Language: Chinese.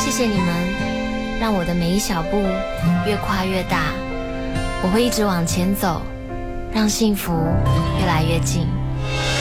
谢谢你们，让我的每一小步越跨越大。我会一直往前走，让幸福越来越近。